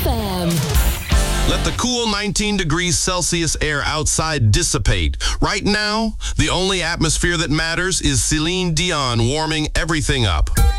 FM. Let the cool 19 degrees Celsius air outside dissipate. Right now, the only atmosphere that matters is Celine Dion warming everything up.